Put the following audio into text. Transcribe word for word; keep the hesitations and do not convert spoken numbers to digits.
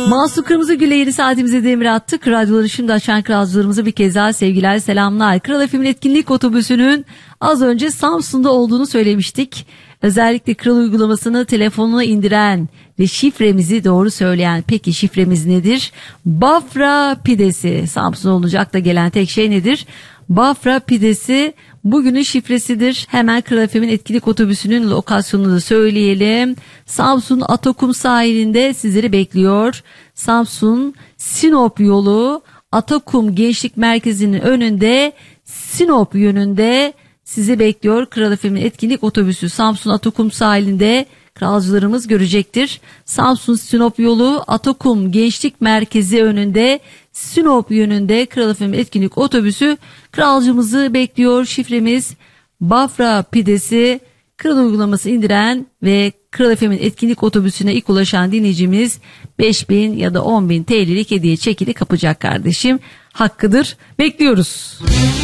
Mahsun Kırmızıgül'le yeni saatimize demir attık. Radyoları şimdi açan kralcılarımıza bir kez daha sevgiler, selamlar. Kral F M'in etkinlik otobüsünün az önce Samsun'da olduğunu söylemiştik. Özellikle Kral uygulamasını telefonuna indiren ve şifremizi doğru söyleyen. Peki şifremiz nedir? Bafra pidesi. Samsun olacak da gelen tek şey nedir? Bafra pidesi bugünün şifresidir. Hemen Kral F M'in etkinlik otobüsünün lokasyonunu da söyleyelim. Samsun Atakum sahilinde sizleri bekliyor. Samsun Sinop yolu Atakum Gençlik Merkezi'nin önünde Sinop yönünde sizi bekliyor. Kral F M'in etkinlik otobüsü Samsun Atakum sahilinde kralcılarımız görecektir. Samsun Sinop yolu Atakum Gençlik Merkezi önünde Sinop yönünde Kral F M'in etkinlik otobüsü kralcımızı bekliyor. Şifremiz Bafra pidesi. Kral uygulaması indiren ve Kral F M'in etkinlik otobüsüne ilk ulaşan dinleyicimiz beş bin ya da on bin T L'lik hediye çekili kapacak kardeşim. Hakkıdır. Bekliyoruz.